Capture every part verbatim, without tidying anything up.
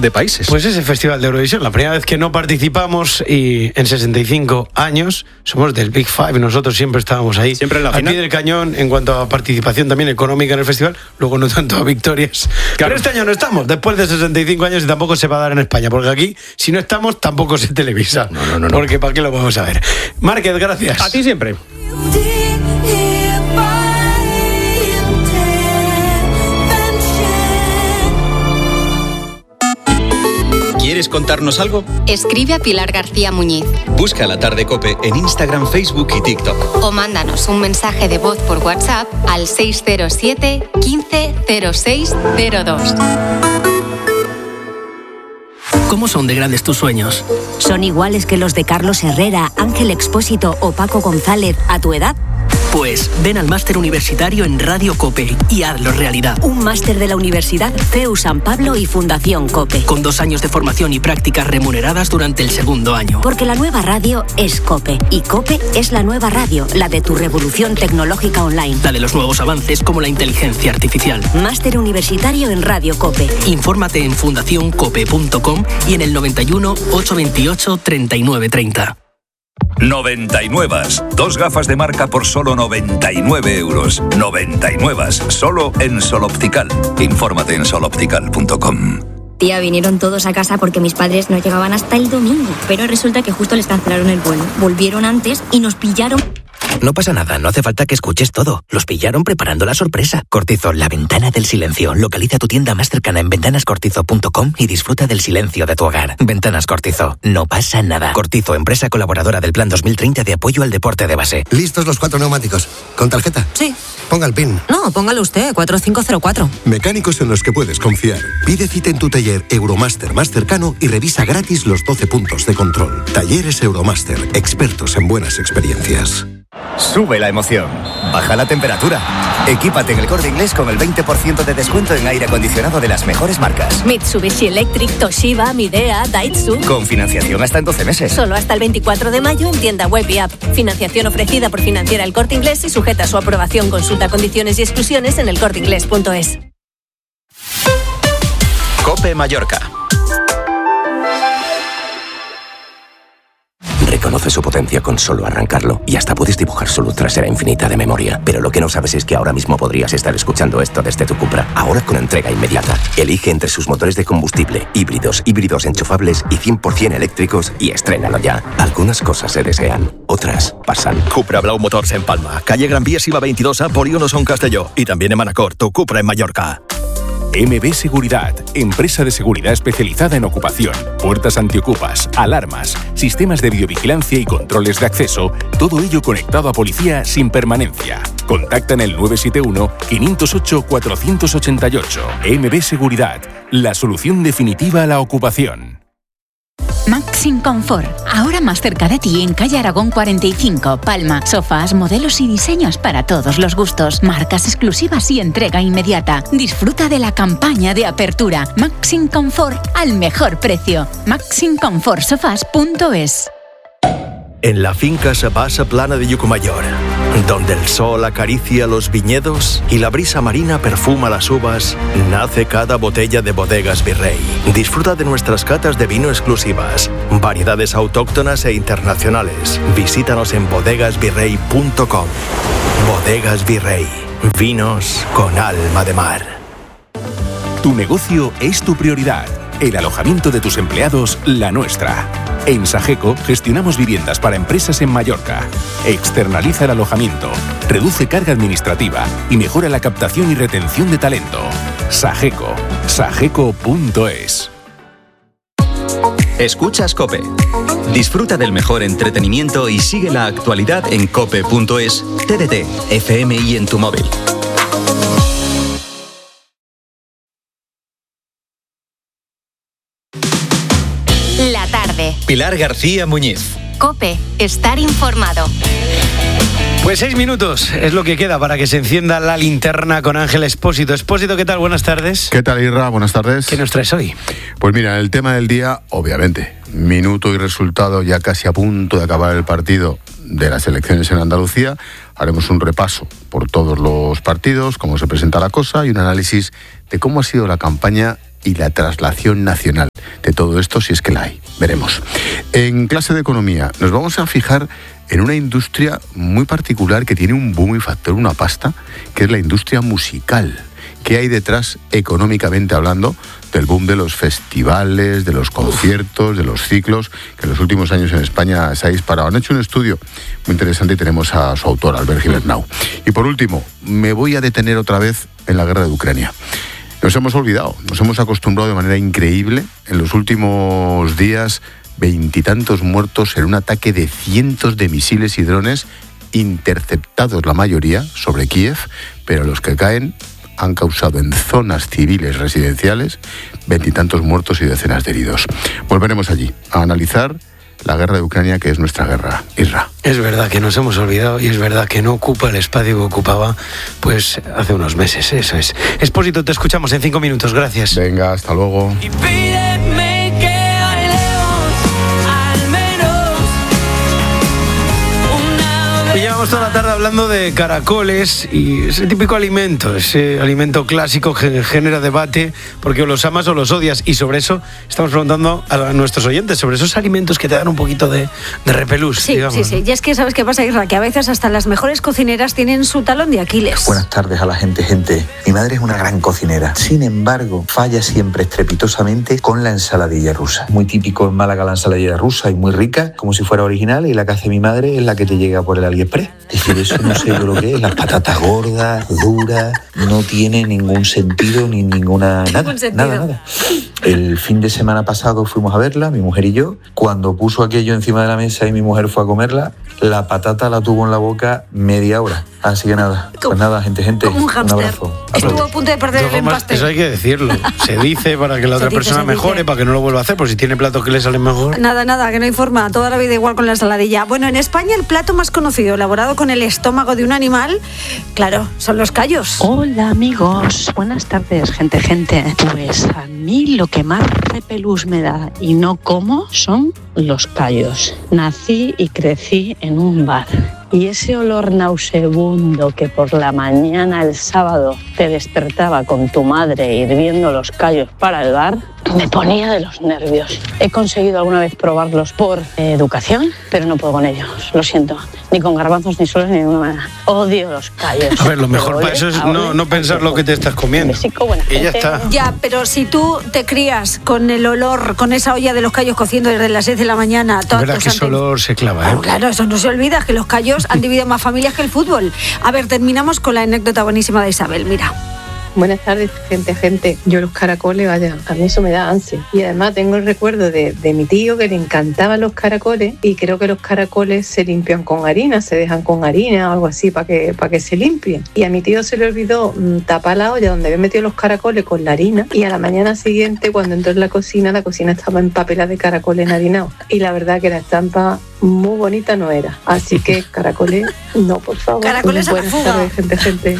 de países. Pues ese Festival de Eurovisión, la primera vez que no participamos y en sesenta y cinco años somos del Big Five, nosotros siempre estábamos ahí. Siempre en la al final. pie del cañón en cuanto a participación también económica en el festival, luego no tanto a victorias. Claro. Pero este año no estamos, después de sesenta y cinco años y tampoco se va a dar en España, porque aquí, si no estamos, tampoco se televisa. No, no, no, no. Porque ¿para qué lo vamos a ver? Márquez, gracias. A ti siempre. ¿Quieres contarnos algo? Escribe a Pilar García Muñiz. Busca La Tarde COPE en Instagram, Facebook y TikTok. O mándanos un mensaje de voz por WhatsApp al seis cero siete, quince, cero seis cero dos. ¿Cómo son de grandes tus sueños? ¿Son iguales que los de Carlos Herrera, Ángel Expósito o Paco González a tu edad? Pues ven al máster universitario en Radio COPE y hazlo realidad. Un máster de la Universidad C E U San Pablo y Fundación COPE. Con dos años de formación y prácticas remuneradas durante el segundo año. Porque la nueva radio es COPE. Y COPE es la nueva radio, la de tu revolución tecnológica online. La de los nuevos avances como la inteligencia artificial. Máster universitario en Radio COPE. Infórmate en fundación cope punto com y en el noventa y uno, ochocientos veintiocho, treinta y nueve treinta. noventa y nueve. Dos gafas de marca por solo noventa y nueve euros. noventa y nueve. Solo en Sol Optical. Infórmate en sol optical punto com. Tía, vinieron todos a casa porque mis padres no llegaban hasta el domingo. Pero resulta que justo les cancelaron el vuelo. Volvieron antes y nos pillaron. No pasa nada, no hace falta que escuches todo. Los pillaron preparando la sorpresa. Cortizo, la ventana del silencio. Localiza tu tienda más cercana en ventanas cortizo punto com y disfruta del silencio de tu hogar. Ventanas Cortizo, no pasa nada. Cortizo, empresa colaboradora del Plan dos mil treinta de apoyo al deporte de base. ¿Listos los cuatro neumáticos? ¿Con tarjeta? Sí. Ponga el PIN. No, póngalo usted, cuatro cinco cero cuatro. Mecánicos en los que puedes confiar. Pide cita en tu taller Euromaster más cercano y revisa gratis los doce puntos de control. Talleres Euromaster, expertos en buenas experiencias. Sube la emoción, baja la temperatura. Equípate en El Corte Inglés con el veinte por ciento de descuento en aire acondicionado de las mejores marcas. Mitsubishi Electric, Toshiba, Midea, Daitsu. Con financiación hasta en doce meses. Solo hasta el veinticuatro de mayo en tienda web y app. Financiación ofrecida por Financiera El Corte Inglés y sujeta a su aprobación. Consulta condiciones y exclusiones en el corte inglés punto es. COPE Mallorca. Reconoce su potencia con solo arrancarlo y hasta puedes dibujar su luz trasera infinita de memoria. Pero lo que no sabes es que ahora mismo podrías estar escuchando esto desde tu Cupra. Ahora con entrega inmediata. Elige entre sus motores de combustible, híbridos, híbridos enchufables y cien por ciento eléctricos y estrénalo ya. Algunas cosas se desean, otras pasan. Cupra Blau Motors en Palma, calle Gran Vía Siva veintidós A, Polígono Son Castelló. Y también en Manacor, tu Cupra en Mallorca. M B Seguridad, empresa de seguridad especializada en ocupación, puertas antiocupas, alarmas, sistemas de videovigilancia y controles de acceso, todo ello conectado a policía sin permanencia. Contacta en el nueve siete uno, cinco cero ocho, cuatro ocho ocho. M B Seguridad, la solución definitiva a la ocupación. Maxim Confort, ahora más cerca de ti en calle Aragón cuarenta y cinco, Palma. Sofás, modelos y diseños para todos los gustos, marcas exclusivas y entrega inmediata. Disfruta de la campaña de apertura. Maxim Confort al mejor precio. maxim confort sofás punto es. En la finca Sabasa Plana de Yucumayor, donde el sol acaricia los viñedos y la brisa marina perfuma las uvas, nace cada botella de Bodegas Virrey. Disfruta de nuestras catas de vino exclusivas, variedades autóctonas e internacionales. Visítanos en bodegas virrey punto com. Bodegas Virrey, vinos con alma de mar. Tu negocio es tu prioridad. El alojamiento de tus empleados, la nuestra. En Sageco gestionamos viviendas para empresas en Mallorca. Externaliza el alojamiento, reduce carga administrativa y mejora la captación y retención de talento. Sageco, sageco punto es. Escuchas COPE. Disfruta del mejor entretenimiento y sigue la actualidad en cope punto es, T D T, F M y en tu móvil. La tarde. Pilar García Muñiz. COPE, estar informado. Pues seis minutos es lo que queda para que se encienda la linterna con Ángel Expósito. Expósito, ¿qué tal? Buenas tardes. ¿Qué tal, Irra? Buenas tardes. ¿Qué nos traes hoy? Pues mira, el tema del día, obviamente, minuto y resultado ya casi a punto de acabar el partido de las elecciones en Andalucía. Haremos un repaso por todos los partidos, cómo se presenta la cosa y un análisis de cómo ha sido la campaña y la traslación nacional. de todo esto, si es que la hay. Veremos. En clase de economía nos vamos a fijar en una industria muy particular que tiene un boom y factor, una pasta, que es la industria musical. ¿Qué hay detrás, económicamente hablando, del boom de los festivales, de los conciertos, de los ciclos, que en los últimos años en España se ha disparado? Han hecho un estudio muy interesante y tenemos a su autor, Albert Gibernau. Y por último, me voy a detener otra vez en la guerra de Ucrania. Nos hemos olvidado, nos hemos acostumbrado de manera increíble en los últimos días, veintitantos muertos en un ataque de cientos de misiles y drones interceptados, la mayoría, sobre Kiev, pero los que caen han causado en zonas civiles residenciales veintitantos muertos y decenas de heridos. Volveremos allí a analizar la guerra de Ucrania, que es nuestra guerra. Isra. Es verdad que nos hemos olvidado y es verdad que no ocupa el espacio que ocupaba pues hace unos meses, eso es. Espósito, te escuchamos en cinco minutos, gracias. Venga, hasta luego. Y pídeme que bailemos al menos una vez. Llevamos toda la tarde hablando de caracoles y ese típico alimento, ese alimento clásico que genera debate porque o los amas o los odias, y sobre eso estamos preguntando a nuestros oyentes, sobre esos alimentos que te dan un poquito de, de repelús, sí, digamos. Sí, sí, y es que ¿sabes qué pasa, Isra? Que a veces hasta las mejores cocineras tienen su talón de Aquiles. Buenas tardes a la gente, gente. Mi madre es una gran cocinera, sin embargo, falla siempre estrepitosamente con la ensaladilla rusa. Muy típico en Málaga la ensaladilla rusa y muy rica, como si fuera original, y la que hace mi madre es la que te llega por el AliExpress. Es decir, eso no sé yo lo que es, las patatas gordas, duras, no tiene ningún sentido ni ninguna... Nada, nada, nada. El fin de semana pasado fuimos a verla, mi mujer y yo. Cuando puso aquello encima de la mesa y mi mujer fue a comerla, la patata la tuvo en la boca media hora. Así que nada, pues nada, gente, gente, como un hámster. Un abrazo. Estuvo a punto de perder el empaste. Eso hay que decirlo. Se dice para que la otra dice, persona mejore, dice. para que no lo vuelva a hacer, por si tiene platos que le salen mejor. Nada, nada, que no hay forma. Toda la vida igual con la ensaladilla. Bueno, en España el plato más conocido, elaborado con el estómago de un animal, claro, son los callos. Hola, amigos. Buenas tardes, gente, gente. Pues a mí lo que más repelús me da y no como son los callos. Nací y crecí en un bar. Y ese olor nauseabundo que por la mañana el sábado te despertaba con tu madre hirviendo los callos para el bar, me ponía de los nervios. He conseguido alguna vez probarlos por eh, educación, pero no puedo con ellos, lo siento. Ni con garbanzos, ni solos, ni de ninguna manera. Odio los callos. A ver, lo mejor para eso es no, no pensar lo que te estás comiendo. Y ya está. Ya, pero si tú te crías con el olor, con esa olla de los callos cociendo desde las seis de la mañana... Es verdad que ese olor se clava, ¿eh? Claro, claro, eso no se olvida, que los callos han dividido más familias que el fútbol. A ver, terminamos con la anécdota buenísima de Isabel, mira. Buenas tardes, gente, gente. Yo los caracoles, vaya, a mí eso me da ansia. Y además tengo el recuerdo de, de mi tío que le encantaban los caracoles, y creo que los caracoles se limpian con harina, se dejan con harina o algo así para que, para que se limpien. Y a mi tío se le olvidó mmm, tapar la olla donde había metido los caracoles con la harina, y a la mañana siguiente, cuando entró en la cocina, la cocina estaba empapelada de caracoles enharinados. Y la verdad que la estampa muy bonita no era. Así que caracoles, no, por favor. Caracoles a la Buenas fuga. tardes, gente, gente.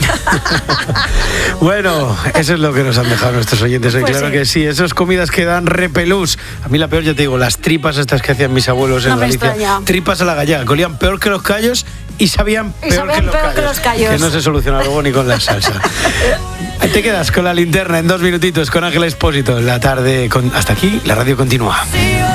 Bueno, eso es lo que nos han dejado nuestros oyentes hoy. Pues Claro sí. que sí, esas comidas que dan repelús. A mí la peor, ya te digo, las tripas estas que hacían mis abuelos en No me Galicia. extraña. Tripas a la gallega, que olían peor que los callos y sabían Y peor, sabían que, los peor que callos, los callos. que no se soluciona luego ni con la salsa. Ahí te quedas con la linterna en dos minutitos con Ángel Espósito. La tarde, con... hasta aquí, la radio continúa.